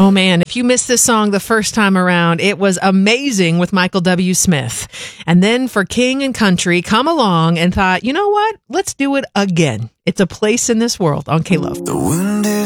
Oh, man, if you missed this song the first time around, it was amazing with Michael W. Smith. And then for King and Country, come along and thought, you know what? Let's do it again. It's A Place in This World on K-Love. The wind is